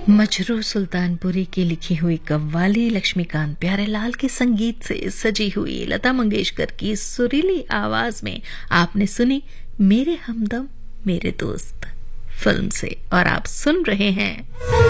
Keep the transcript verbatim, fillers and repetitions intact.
मजरू सुल्तानपुरी की लिखी हुई कव्वाली लक्ष्मीकांत प्यारेलाल के संगीत से सजी हुई लता मंगेशकर की सुरीली आवाज में आपने सुनी मेरे हमदम मेरे दोस्त फिल्म से। और आप सुन रहे हैं